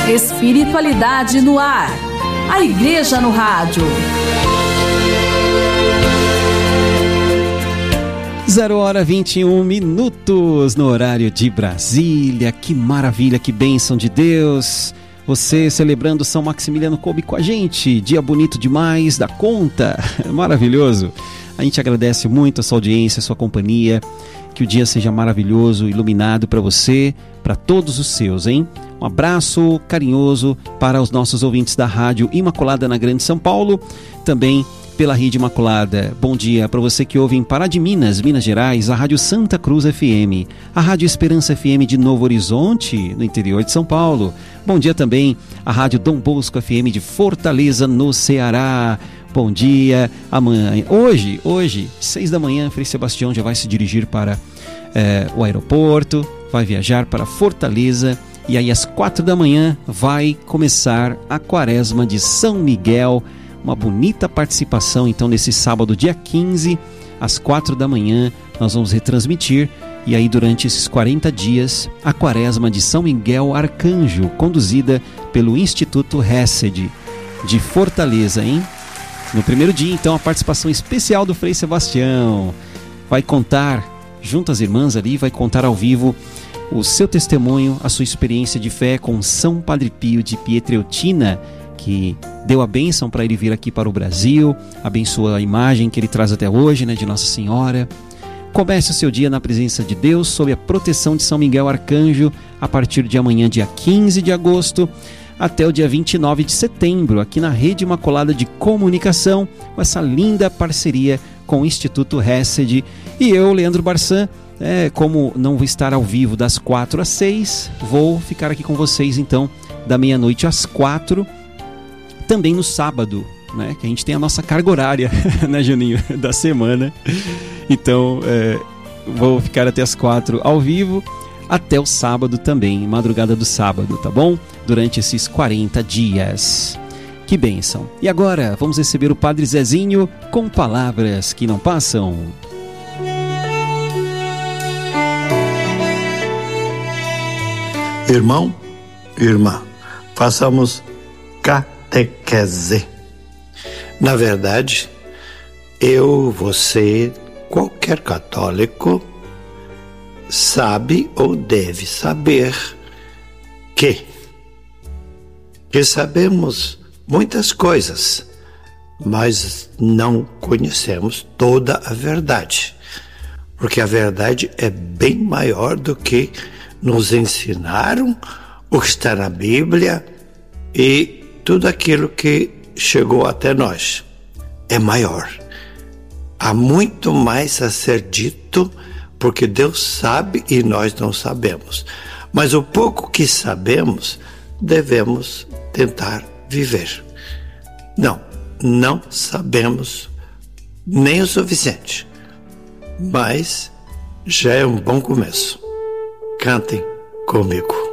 Espiritualidade no ar. A Igreja no Rádio. 0h21 no horário de Brasília. Que maravilha, que bênção de Deus. Você celebrando São Maximiliano Kolbe com a gente. Dia bonito demais, da conta. Maravilhoso. A gente agradece muito a sua audiência, a sua companhia. Que o dia seja maravilhoso, iluminado para você, para todos os seus, hein? Um abraço carinhoso para os nossos ouvintes da Rádio Imaculada na Grande São Paulo, também pela Rede Imaculada. Bom dia para você que ouve em Pará de Minas, Minas Gerais, a Rádio Santa Cruz FM, a Rádio Esperança FM de Novo Horizonte, no interior de São Paulo. Bom dia também à Rádio Dom Bosco FM de Fortaleza, no Ceará. Bom dia. Amanhã, hoje, 6 da manhã, Frei Sebastião já vai se dirigir para o aeroporto, vai viajar para Fortaleza e aí às 4 da manhã vai começar a Quaresma de São Miguel. Uma bonita participação então nesse sábado, dia 15, às 4 da manhã, nós vamos retransmitir. E aí durante esses 40 dias, a Quaresma de São Miguel Arcanjo, conduzida pelo Instituto Hesed de Fortaleza, hein? No primeiro dia, então, a participação especial do Frei Sebastião. Vai contar, junto às irmãs ali, vai contar ao vivo o seu testemunho, a sua experiência de fé com São Padre Pio de Pietreutina, que deu a bênção para ele vir aqui para o Brasil, abençoa a imagem que ele traz até hoje, né, de Nossa Senhora. Comece o seu dia na presença de Deus, sob a proteção de São Miguel Arcanjo, a partir de amanhã, dia 15 de agosto, até o dia 29 de setembro, aqui na Rede Imaculada de Comunicação, com essa linda parceria com o Instituto Hesed. E eu, Leandro Barçan, como não vou estar ao vivo das 4 às 6, vou ficar aqui com vocês, então, da meia-noite às 4, também no sábado, né, que a gente tem a nossa carga horária, né, Juninho, da semana. Então, vou ficar até as 4 ao vivo, até o sábado também, madrugada do sábado, tá bom? Durante esses 40 dias. Que bênção! E agora, vamos receber o Padre Zezinho com palavras que não passam. Irmão, irmã, façamos catequese. Na verdade, eu, você, qualquer católico sabe ou deve saber que sabemos muitas coisas, mas não conhecemos toda a verdade, porque a verdade é bem maior do que nos ensinaram, o que está na Bíblia e tudo aquilo que chegou até nós. É maior. Há muito mais a ser dito, porque Deus sabe e nós não sabemos. Mas o pouco que sabemos, devemos tentar viver. Não sabemos nem o suficiente, mas já é um bom começo. Cantem comigo.